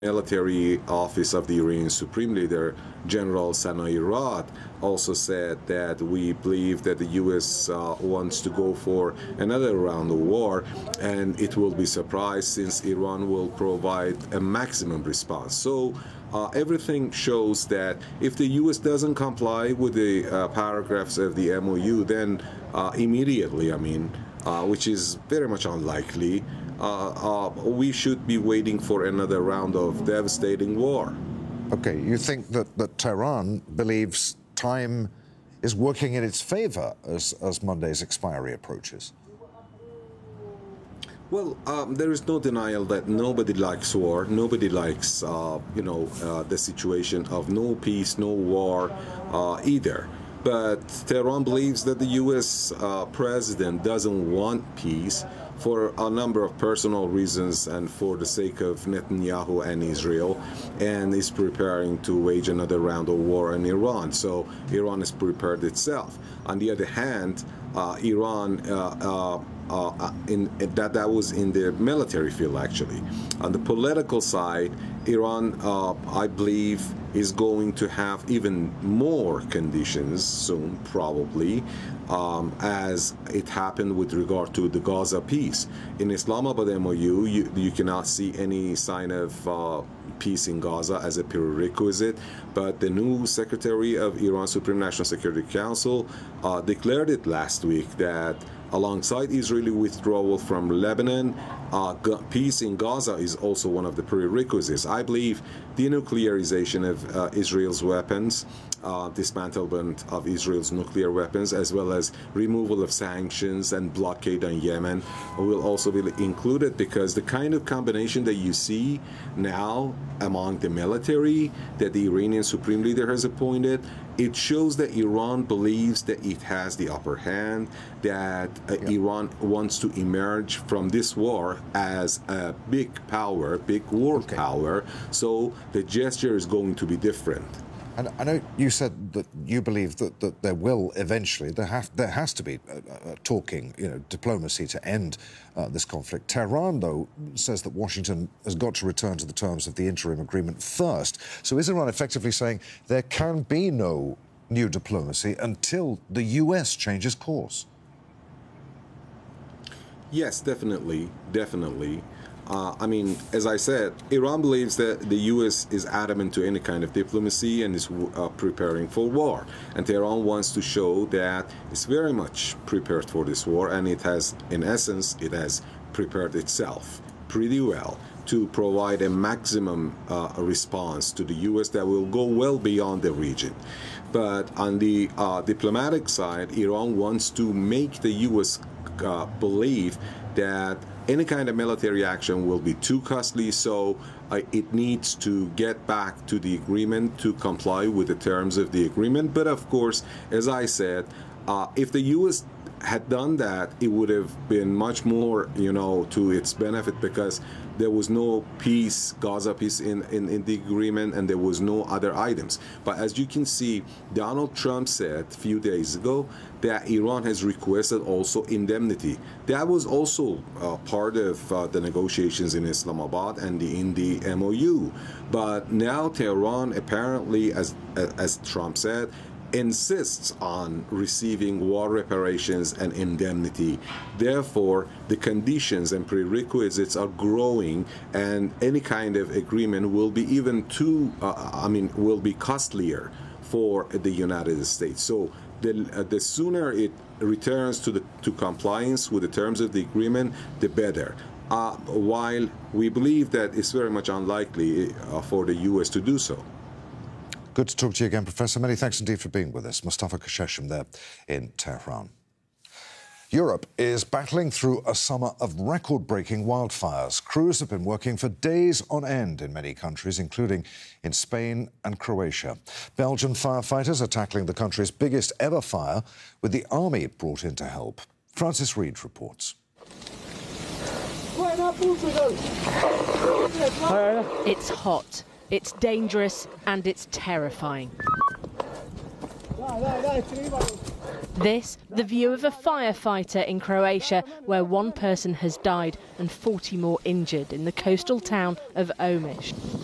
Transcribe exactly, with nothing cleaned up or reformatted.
military office of the Iranian Supreme Leader, General Sanai Rad, also said that we believe that the U S uh, wants to go for another round of war, and it will be surprised since Iran will provide a maximum response. So uh, everything shows that if the U S doesn't comply with the uh, paragraphs of the M O U, then uh, immediately, I mean, uh, which is very much unlikely, Uh, uh, we should be waiting for another round of devastating war. Okay, you think that, that Tehran believes time is working in its favor as, as Monday's expiry approaches? Well, um, there is no denial that nobody likes war. Nobody likes, uh, you know, uh, the situation of no peace, no war uh, either. But Tehran believes that the U S uh, president doesn't want peace for a number of personal reasons and for the sake of Netanyahu and Israel, and is preparing to wage another round of war in Iran. So Iran has prepared itself. On the other hand, uh, Iran, uh, uh, uh, in, that, that was in the military field, actually. On the political side, Iran, uh, I believe, is going to have even more conditions soon, probably, um, as it happened with regard to the Gaza peace. In Islamabad M O U, you, you cannot see any sign of uh, peace in Gaza as a prerequisite, but the new Secretary of Iran Supreme National Security Council uh, declared it last week that alongside Israeli withdrawal from Lebanon, uh, peace in Gaza is also one of the prerequisites. I believe denuclearization of uh, Israel's weapons, uh, dismantlement of Israel's nuclear weapons, as well as removal of sanctions and blockade on Yemen will also be included, because the kind of combination that you see now among the military that the Iranian Supreme Leader has appointed, it shows that Iran believes that it has the upper hand, that uh, yeah. Iran wants to emerge from this war as a big power, big world okay. power. So the gesture is going to be different. And I know you said that you believe that, that there will eventually, there, have, there has to be uh, uh, talking, you know, diplomacy to end uh, this conflict. Tehran, though, says that Washington has got to return to the terms of the interim agreement first. So is Iran effectively saying there can be no new diplomacy until the U S changes course? Yes, definitely, definitely. Uh, I mean, as I said, Iran believes that the U S is adamant to any kind of diplomacy and is uh, preparing for war. And Tehran wants to show that it's very much prepared for this war, and it has, in essence, it has prepared itself pretty well to provide a maximum uh, response to the U S that will go well beyond the region. But on the uh, diplomatic side, Iran wants to make the U S uh, believe that any kind of military action will be too costly, so uh, it needs to get back to the agreement to comply with the terms of the agreement. But of course, as I said, uh, if the U S had done that, it would have been much more, you know, to its benefit, because there was no peace, Gaza peace in, in, in the agreement, and there was no other items. But as you can see, Donald Trump said a few days ago that Iran has requested also indemnity. That was also uh, part of uh, the negotiations in Islamabad and the, in the M O U. But now Tehran apparently, as, as Trump said, insists on receiving war reparations and indemnity. Therefore, the conditions and prerequisites are growing, and any kind of agreement will be even too, uh, I mean, will be costlier for the United States. So the, uh, the sooner it returns to, the, to compliance with the terms of the agreement, the better. Uh, while we believe that it's very much unlikely uh, for the U S to do so. Good to talk to you again, Professor. Many thanks indeed for being with us. Mustafa Kasheshem there in Tehran. Europe is battling through a summer of record-breaking wildfires. Crews have been working for days on end in many countries, including in Spain and Croatia. Belgian firefighters are tackling the country's biggest ever fire, with the army brought in to help. Francis Reed reports. It's hot. It's dangerous and it's terrifying. This, the view of a firefighter in Croatia, where one person has died and forty more injured in the coastal town of Omiš.